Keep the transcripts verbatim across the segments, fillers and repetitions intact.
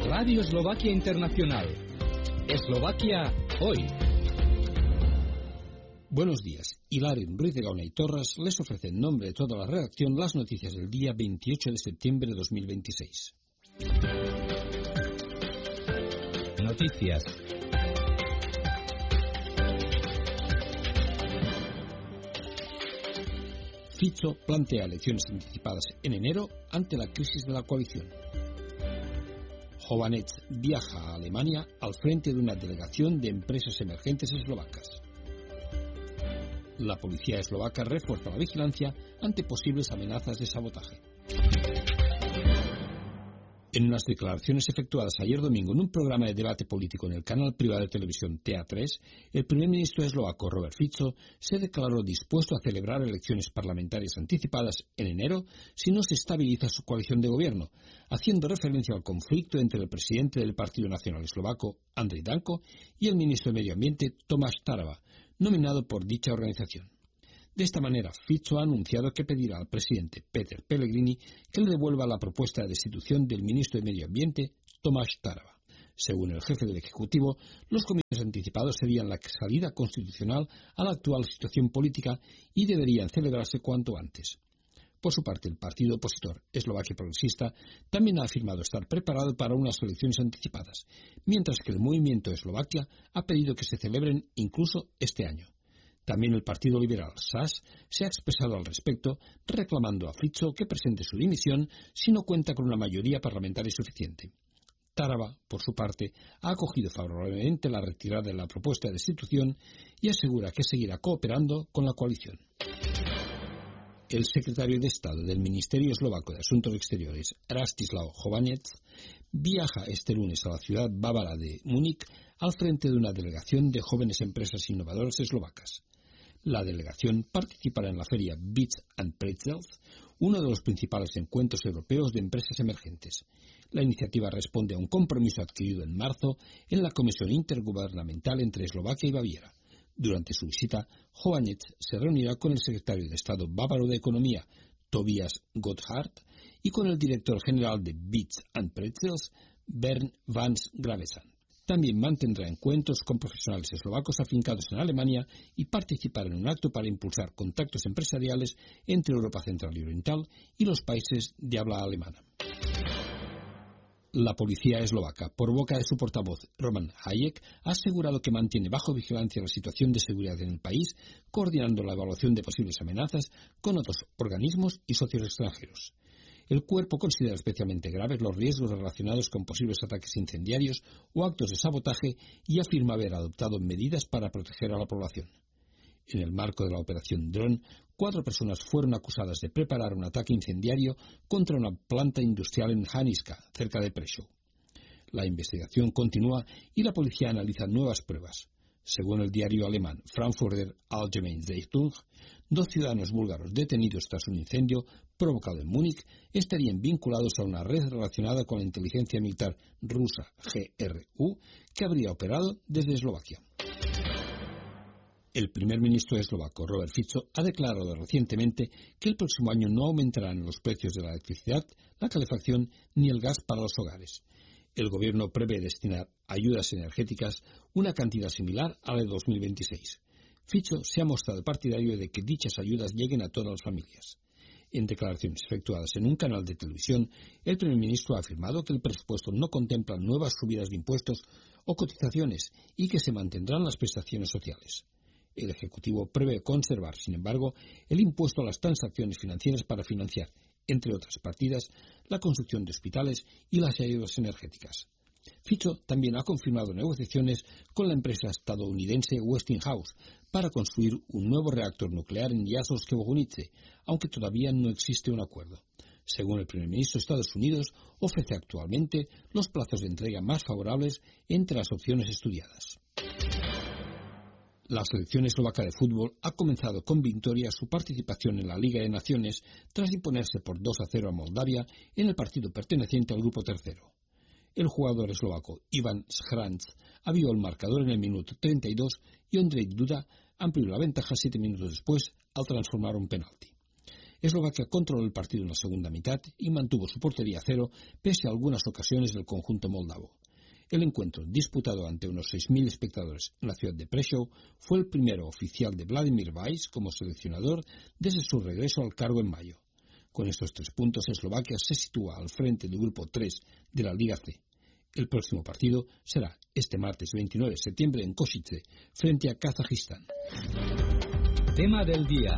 Radio Eslovaquia Internacional. Eslovaquia hoy. Buenos días. Hilarion Ruiz de Gauna y Torres les ofrece en nombre de toda la redacción las noticias del día veintiocho de septiembre de dos mil veintiséis. Noticias. Fico plantea elecciones anticipadas en enero ante la crisis de la coalición. Chovanec viaja a Alemania al frente de una delegación de empresas emergentes eslovacas. La policía eslovaca refuerza la vigilancia ante posibles amenazas de sabotaje. En unas declaraciones efectuadas ayer domingo en un programa de debate político en el canal privado de televisión T A tres, el primer ministro eslovaco Robert Fico se declaró dispuesto a celebrar elecciones parlamentarias anticipadas en enero si no se estabiliza su coalición de gobierno, haciendo referencia al conflicto entre el presidente del Partido Nacional Eslovaco, Andrej Danko, y el ministro de Medio Ambiente, Tomáš Taraba, nominado por dicha organización. De esta manera, Fico ha anunciado que pedirá al presidente Peter Pellegrini que le devuelva la propuesta de destitución del ministro de Medio Ambiente, Tomáš Taraba. Según el jefe del Ejecutivo, los comicios anticipados serían la salida constitucional a la actual situación política y deberían celebrarse cuanto antes. Por su parte, el partido opositor, Eslovaquia Progresista, también ha afirmado estar preparado para unas elecciones anticipadas, mientras que el movimiento Eslovaquia ha pedido que se celebren incluso este año. También el Partido Liberal, S A S, se ha expresado al respecto, reclamando a Fico que presente su dimisión si no cuenta con una mayoría parlamentaria suficiente. Taraba, por su parte, ha acogido favorablemente la retirada de la propuesta de destitución y asegura que seguirá cooperando con la coalición. El secretario de Estado del Ministerio Eslovaco de Asuntos Exteriores, Rastislav Chovanec, viaja este lunes a la ciudad bávara de Múnich al frente de una delegación de jóvenes empresas innovadoras eslovacas. La delegación participará en la feria Bits and Pretzels, uno de los principales encuentros europeos de empresas emergentes. La iniciativa responde a un compromiso adquirido en marzo en la Comisión Intergubernamental entre Eslovaquia y Baviera. Durante su visita, Chovanec se reunirá con el secretario de Estado bávaro de Economía, Tobias Gotthard, y con el director general de Bits and Pretzels, Bernd Vance Gravesand. También mantendrá encuentros con profesionales eslovacos afincados en Alemania y participará en un acto para impulsar contactos empresariales entre Europa Central y Oriental y los países de habla alemana. La policía eslovaca, por boca de su portavoz Roman Hayek, ha asegurado que mantiene bajo vigilancia la situación de seguridad en el país, coordinando la evaluación de posibles amenazas con otros organismos y socios extranjeros. El cuerpo considera especialmente graves los riesgos relacionados con posibles ataques incendiarios o actos de sabotaje y afirma haber adoptado medidas para proteger a la población. En el marco de la operación Dron, cuatro personas fueron acusadas de preparar un ataque incendiario contra una planta industrial en Haniska, cerca de Prešov. La investigación continúa y la policía analiza nuevas pruebas. Según el diario alemán Frankfurter Allgemeine Zeitung, dos ciudadanos búlgaros detenidos tras un incendio provocado en Múnich estarían vinculados a una red relacionada con la inteligencia militar rusa G R U que habría operado desde Eslovaquia. El primer ministro eslovaco Robert Fico ha declarado recientemente que el próximo año no aumentarán los precios de la electricidad, la calefacción ni el gas para los hogares. El gobierno prevé destinar a ayudas energéticas una cantidad similar a la de dos mil veintiséis. Fico se ha mostrado partidario de que dichas ayudas lleguen a todas las familias. En declaraciones efectuadas en un canal de televisión, el primer ministro ha afirmado que el presupuesto no contempla nuevas subidas de impuestos o cotizaciones y que se mantendrán las prestaciones sociales. El Ejecutivo prevé conservar, sin embargo, el impuesto a las transacciones financieras para financiar, entre otras partidas, la construcción de hospitales y las ayudas energéticas. Fico también ha confirmado negociaciones con la empresa estadounidense Westinghouse para construir un nuevo reactor nuclear en Jaslovske-Bohunice, aunque todavía no existe un acuerdo. Según el primer ministro de Estados Unidos, ofrece actualmente los plazos de entrega más favorables entre las opciones estudiadas. La selección eslovaca de fútbol ha comenzado con victoria su participación en la Liga de Naciones tras imponerse por dos a cero a Moldavia en el partido perteneciente al grupo tercero. El jugador eslovaco Ivan Shranz abrió el marcador en el minuto treinta y dos y Ondrej Duda amplió la ventaja siete minutos después al transformar un penalti. Eslovaquia controló el partido en la segunda mitad y mantuvo su portería a cero pese a algunas ocasiones del conjunto moldavo. El encuentro, disputado ante unos seis mil espectadores en la ciudad de Prešov, fue el primero oficial de Vladimir Weiss como seleccionador desde su regreso al cargo en mayo. Con estos tres puntos, Eslovaquia se sitúa al frente del grupo tres de la Liga C. El próximo partido será este martes veintinueve de septiembre en Košice, frente a Kazajistán. Tema del día.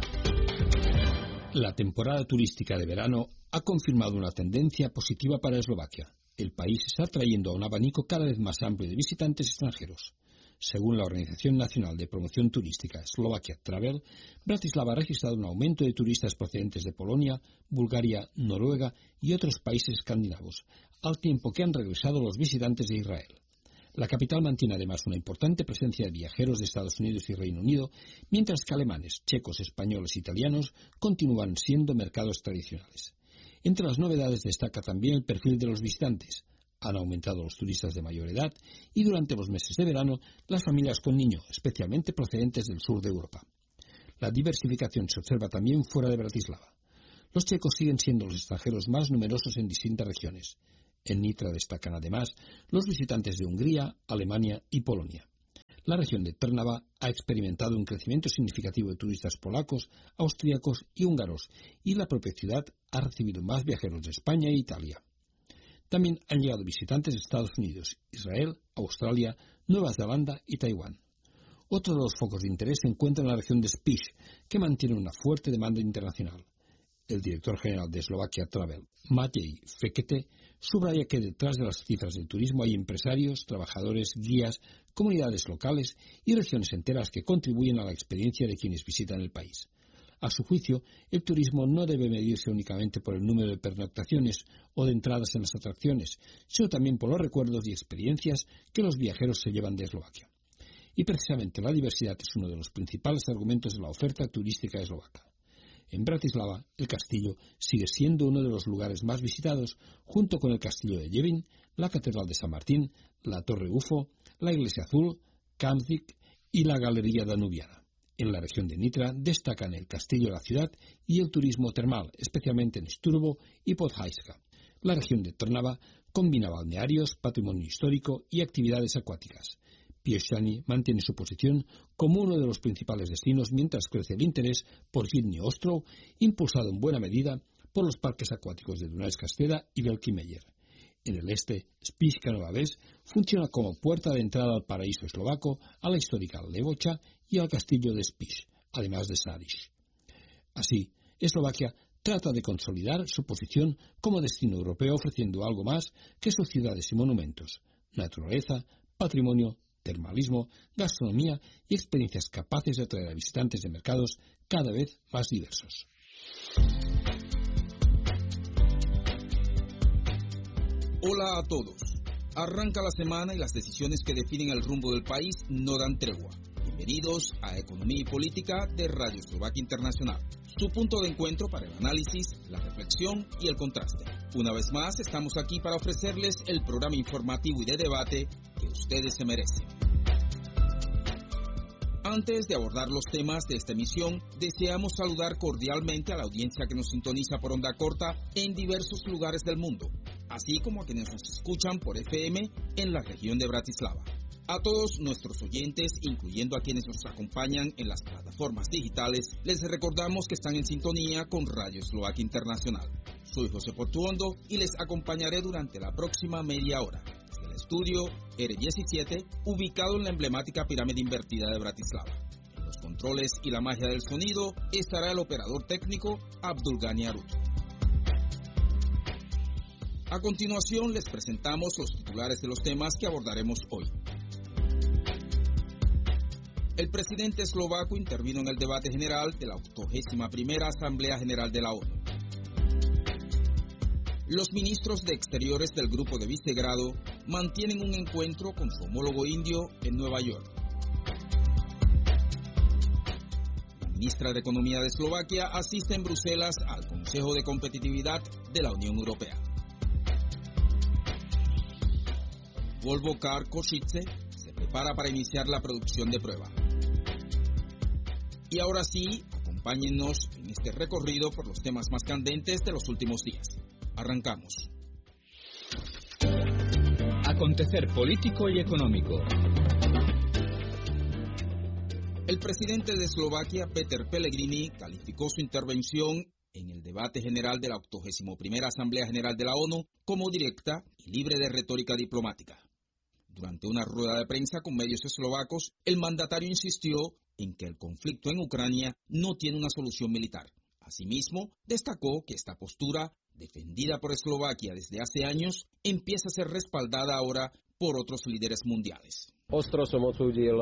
La temporada turística de verano ha confirmado una tendencia positiva para Eslovaquia. El país está atrayendo a un abanico cada vez más amplio de visitantes extranjeros. Según la Organización Nacional de Promoción Turística Slovakia Travel, Bratislava ha registrado un aumento de turistas procedentes de Polonia, Bulgaria, Noruega y otros países escandinavos, al tiempo que han regresado los visitantes de Israel. La capital mantiene además una importante presencia de viajeros de Estados Unidos y Reino Unido, mientras que alemanes, checos, españoles e italianos continúan siendo mercados tradicionales. Entre las novedades destaca también el perfil de los visitantes. Han aumentado los turistas de mayor edad y durante los meses de verano las familias con niños, especialmente procedentes del sur de Europa. La diversificación se observa también fuera de Bratislava. Los checos siguen siendo los extranjeros más numerosos en distintas regiones. En Nitra destacan además los visitantes de Hungría, Alemania y Polonia. La región de Trnava ha experimentado un crecimiento significativo de turistas polacos, austríacos y húngaros, y la propia ciudad ha recibido más viajeros de España e Italia. También han llegado visitantes de Estados Unidos, Israel, Australia, Nueva Zelanda y Taiwán. Otro de los focos de interés se encuentra en la región de Spiš, que mantiene una fuerte demanda internacional. El director general de Slovakia Travel, Matej Fekete, subraya que detrás de las cifras del turismo hay empresarios, trabajadores, guías, comunidades locales y regiones enteras que contribuyen a la experiencia de quienes visitan el país. A su juicio, el turismo no debe medirse únicamente por el número de pernoctaciones o de entradas en las atracciones, sino también por los recuerdos y experiencias que los viajeros se llevan de Eslovaquia. Y precisamente la diversidad es uno de los principales argumentos de la oferta turística eslovaca. En Bratislava, el castillo sigue siendo uno de los lugares más visitados, junto con el castillo de Jevin, la catedral de San Martín, la Torre Ufo, la Iglesia Azul, Kamzik y la Galería Danubiana. En la región de Nitra destacan el castillo de la ciudad y el turismo termal, especialmente en Sturbo y Podhajka. La región de Trnava combina balnearios, patrimonio histórico y actividades acuáticas. Piešťany mantiene su posición como uno de los principales destinos mientras crece el interés por Zimný Ostrov, impulsado en buena medida por los parques acuáticos de Dunajská Streda y Veľký Mejer. En el este, Spišská Nová Ves funciona como puerta de entrada al paraíso eslovaco, a la histórica Levoča y al castillo de Spiš, además de Sáriš. Así, Eslovaquia trata de consolidar su posición como destino europeo ofreciendo algo más que sus ciudades y monumentos, naturaleza, patrimonio, termalismo, gastronomía y experiencias capaces de atraer a visitantes de mercados cada vez más diversos. Hola a todos. Arranca la semana y las decisiones que definen el rumbo del país no dan tregua. Bienvenidos a Economía y Política de Radio Eslovaquia Internacional, su punto de encuentro para el análisis, la reflexión y el contraste. Una vez más, estamos aquí para ofrecerles el programa informativo y de debate que ustedes se merecen. Antes de abordar los temas de esta emisión, deseamos saludar cordialmente a la audiencia que nos sintoniza por onda corta en diversos lugares del mundo, así como a quienes nos escuchan por F M en la región de Bratislava. A todos nuestros oyentes, incluyendo a quienes nos acompañan en las plataformas digitales, les recordamos que están en sintonía con Radio Eslovaquia Internacional. Soy José Portuondo y les acompañaré durante la próxima media hora. Desde el estudio R diecisiete, ubicado en la emblemática pirámide invertida de Bratislava. En los controles y la magia del sonido estará el operador técnico Abdulgani Arut. A continuación les presentamos los titulares de los temas que abordaremos hoy. El presidente eslovaco intervino en el debate general de la octogésima primera Asamblea General de la ONU. Los ministros de Exteriores del Grupo de Visegrado mantienen un encuentro con su homólogo indio en Nueva York. La ministra de Economía de Eslovaquia asiste en Bruselas al Consejo de Competitividad de la Unión Europea. Volvo Car Košice se prepara para iniciar la producción de prueba. Y ahora sí, a Acompáñennos en este recorrido por los temas más candentes de los últimos días. Arrancamos. Acontecer político y económico. El presidente de Eslovaquia, Peter Pellegrini, calificó su intervención en el debate general de la octogésima primera Asamblea General de la ONU como directa y libre de retórica diplomática. Durante una rueda de prensa con medios eslovacos, el mandatario insistió en que el conflicto en Ucrania no tiene una solución militar. Asimismo, destacó que esta postura, defendida por Eslovaquia desde hace años, empieza a ser respaldada ahora por otros líderes mundiales. Ostro som odsúdil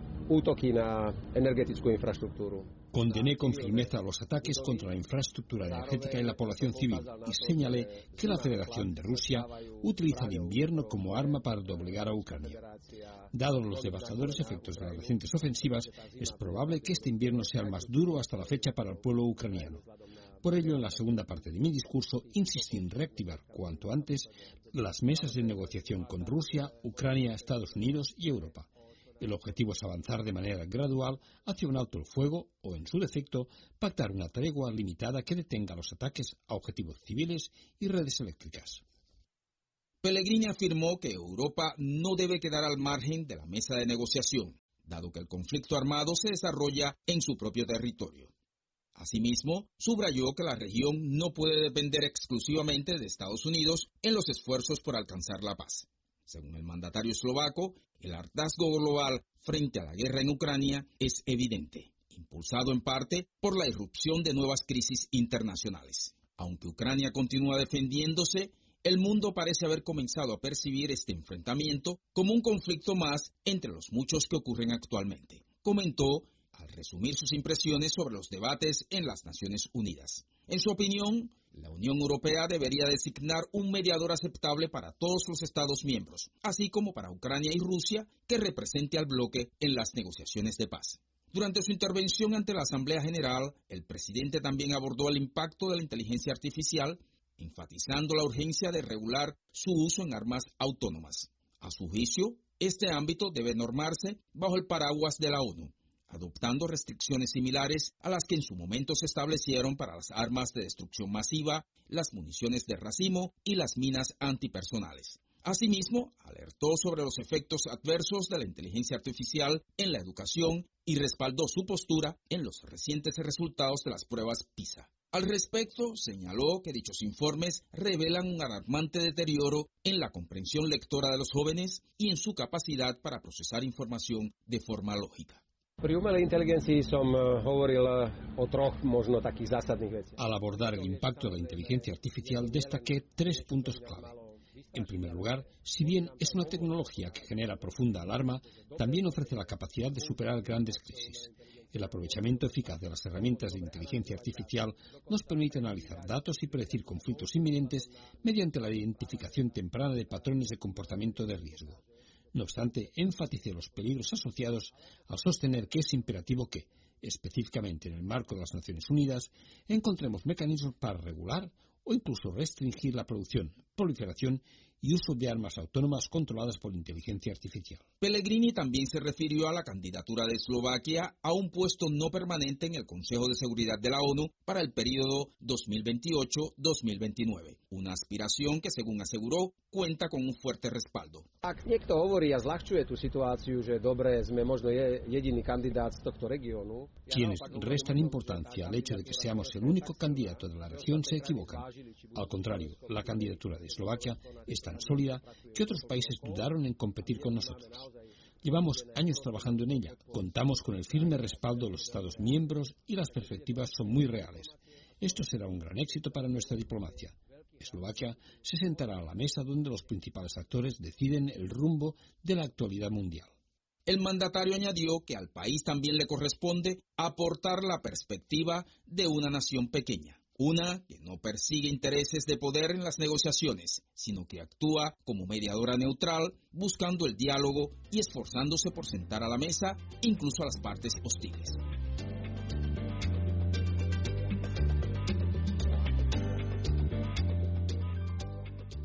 útoky na energetickú infraštruktúru. Condené con firmeza los ataques contra la infraestructura energética y la población civil y señalé que la Federación de Rusia utiliza el invierno como arma para doblegar a Ucrania. Dados los devastadores efectos de las recientes ofensivas, es probable que este invierno sea el más duro hasta la fecha para el pueblo ucraniano. Por ello, en la segunda parte de mi discurso, insistí en reactivar cuanto antes las mesas de negociación con Rusia, Ucrania, Estados Unidos y Europa. El objetivo es avanzar de manera gradual hacia un alto el fuego o, en su defecto, pactar una tregua limitada que detenga los ataques a objetivos civiles y redes eléctricas. Pellegrini afirmó que Europa no debe quedar al margen de la mesa de negociación, dado que el conflicto armado se desarrolla en su propio territorio. Asimismo, subrayó que la región no puede depender exclusivamente de Estados Unidos en los esfuerzos por alcanzar la paz. Según el mandatario eslovaco, el hartazgo global frente a la guerra en Ucrania es evidente, impulsado en parte por la irrupción de nuevas crisis internacionales. Aunque Ucrania continúa defendiéndose, el mundo parece haber comenzado a percibir este enfrentamiento como un conflicto más entre los muchos que ocurren actualmente, comentó al resumir sus impresiones sobre los debates en las Naciones Unidas. En su opinión, la Unión Europea debería designar un mediador aceptable para todos los Estados miembros, así como para Ucrania y Rusia, que represente al bloque en las negociaciones de paz. Durante su intervención ante la Asamblea General, el presidente también abordó el impacto de la inteligencia artificial, enfatizando la urgencia de regular su uso en armas autónomas. A su juicio, este ámbito debe normarse bajo el paraguas de la ONU, adoptando restricciones similares a las que en su momento se establecieron para las armas de destrucción masiva, las municiones de racimo y las minas antipersonales. Asimismo, alertó sobre los efectos adversos de la inteligencia artificial en la educación y respaldó su postura en los recientes resultados de las pruebas PISA. Al respecto, señaló que dichos informes revelan un alarmante deterioro en la comprensión lectora de los jóvenes y en su capacidad para procesar información de forma lógica. Pri umelej inteligencii som hovoril o troch možno takých zásadných veciach. Al abordar el impacto de la inteligencia artificial destaqué tres puntos clave. En primer lugar, si bien es una tecnología que genera profunda alarma, también ofrece la capacidad de superar grandes crisis. El aprovechamiento eficaz de las herramientas de inteligencia artificial nos permite analizar datos y predecir conflictos inminentes mediante la identificación temprana de patrones de comportamiento de riesgo. No obstante, enfaticé los peligros asociados al sostener que es imperativo que, específicamente en el marco de las Naciones Unidas, encontremos mecanismos para regular o incluso restringir la producción, proliferación y uso de armas autónomas controladas por inteligencia artificial. Pellegrini también se refirió a la candidatura de Eslovaquia a un puesto no permanente en el Consejo de Seguridad de la ONU para el periodo dos mil veintiocho a dos mil veintinueve, una aspiración que, según aseguró, cuenta con un fuerte respaldo. Ak niekto hovorí a zľahčuje tú situáciu, že dobre, sme možno jediný kandidát z tohto regiónu. Quienes restan importancia al hecho de que seamos el único candidato de la región se equivocan. Al contrario, la candidatura de Eslovaquia es tan sólida que otros países dudaron en competir con nosotros. Llevamos años trabajando en ella, contamos con el firme respaldo de los Estados miembros y las perspectivas son muy reales. Esto será un gran éxito para nuestra diplomacia. Eslovaquia se sentará a la mesa donde los principales actores deciden el rumbo de la actualidad mundial. El mandatario añadió que al país también le corresponde aportar la perspectiva de una nación pequeña, una que no persigue intereses de poder en las negociaciones, sino que actúa como mediadora neutral, buscando el diálogo y esforzándose por sentar a la mesa incluso a las partes hostiles.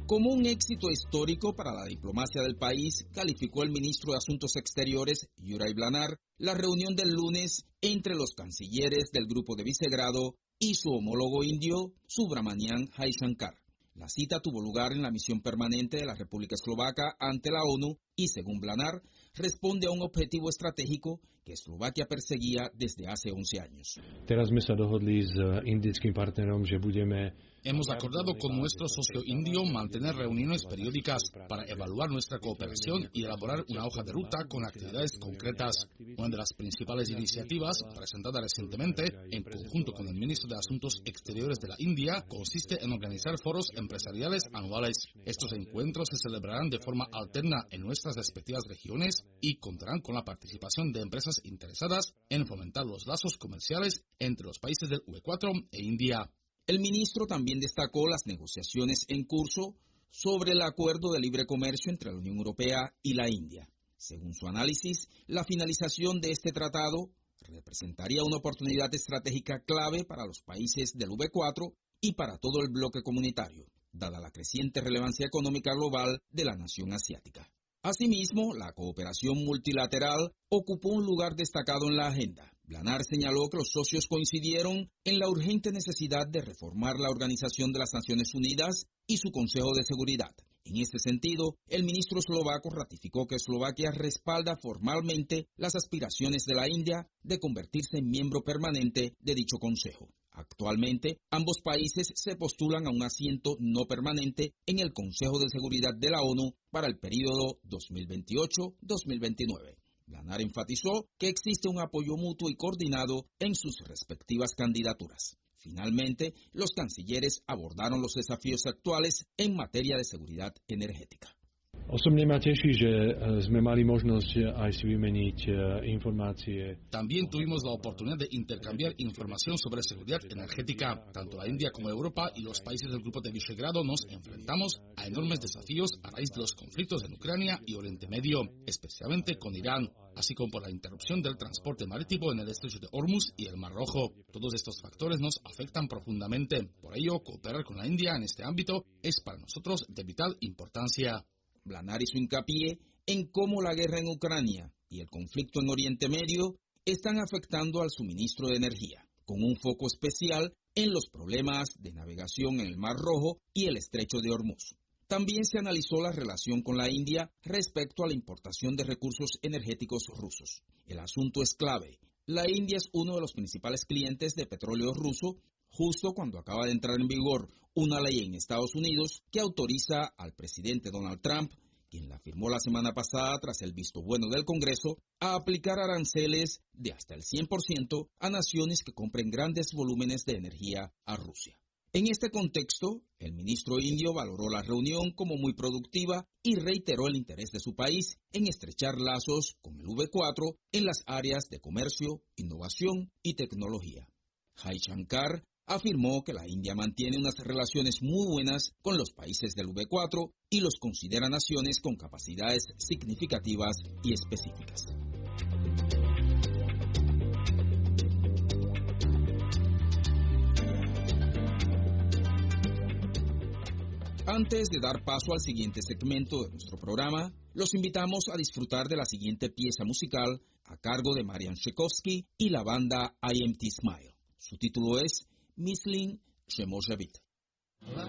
Como un éxito histórico para la diplomacia del país, calificó el ministro de Asuntos Exteriores, Juraj Blanár, la reunión del lunes entre los cancilleres del Grupo de Visegrado y su homólogo indio, Subramanian Jaishankar. La cita tuvo lugar en la misión permanente de la República Eslovaca ante la ONU y, según Blanár, responde a un objetivo estratégico que Eslovaquia perseguía desde hace once años. Teraz sme sa dohodli s indickým partnerom, že budeme Hemos acordado con nuestro socio indio mantener reuniones periódicas para evaluar nuestra cooperación y elaborar una hoja de ruta con actividades concretas. Una de las principales iniciativas presentada recientemente en conjunto con el ministro de Asuntos Exteriores de la India consiste en organizar foros empresariales anuales. Estos encuentros se celebrarán de forma alterna en nuestras respectivas regiones y contarán con la participación de empresas interesadas en fomentar los lazos comerciales entre los países del U V cuatro e India. El ministro también destacó las negociaciones en curso sobre el acuerdo de libre comercio entre la Unión Europea y la India. Según su análisis, la finalización de este tratado representaría una oportunidad estratégica clave para los países del U V cuatro y para todo el bloque comunitario, dada la creciente relevancia económica global de la nación asiática. Asimismo, la cooperación multilateral ocupó un lugar destacado en la agenda. Blanár señaló que los socios coincidieron en la urgente necesidad de reformar la Organización de las Naciones Unidas y su Consejo de Seguridad. En este sentido, el ministro eslovaco ratificó que Eslovaquia respalda formalmente las aspiraciones de la India de convertirse en miembro permanente de dicho consejo. Actualmente, ambos países se postulan a un asiento no permanente en el Consejo de Seguridad de la ONU para el período dos mil veintiocho a dos mil veintinueve. Blanár enfatizó que existe un apoyo mutuo y coordinado en sus respectivas candidaturas. Finalmente, los cancilleres abordaron los desafíos actuales en materia de seguridad energética. Osobne ma teší, že sme mali možnosť aj si vymeniť informácie. También tuvimos la oportunidad de intercambiar información sobre seguridad energética. Tanto la India como Europa y los países del Grupo de Visegrado nos enfrentamos a enormes desafíos a raíz de los conflictos en Ucrania y Oriente Medio, especialmente con Irán, así como por la interrupción del transporte marítimo en el estrecho de Hormuz y el Mar Rojo. Todos estos factores nos afectan profundamente. Por ello, cooperar con la India en este ámbito es para nosotros de vital importancia. Blanár hizo hincapié en cómo la guerra en Ucrania y el conflicto en Oriente Medio están afectando al suministro de energía, con un foco especial en los problemas de navegación en el Mar Rojo y el estrecho de Hormuz. También se analizó la relación con la India respecto a la importación de recursos energéticos rusos. El asunto es clave. La India es uno de los principales clientes de petróleo ruso, justo cuando acaba de entrar en vigor una ley en Estados Unidos que autoriza al presidente Donald Trump, quien la firmó la semana pasada tras el visto bueno del Congreso, a aplicar aranceles de hasta el cien por ciento a naciones que compren grandes volúmenes de energía a Rusia. En este contexto, el ministro indio valoró la reunión como muy productiva y reiteró el interés de su país en estrechar lazos con el U V cuatro en las áreas de comercio, innovación y tecnología. Jaishankar afirmó que la India mantiene unas relaciones muy buenas con los países del U V cuatro y los considera naciones con capacidades significativas y específicas. Antes de dar paso al siguiente segmento de nuestro programa, los invitamos a disfrutar de la siguiente pieza musical a cargo de Marian Tchaikovsky y la banda I M T Smile. Su título es Myslím, že môže byť.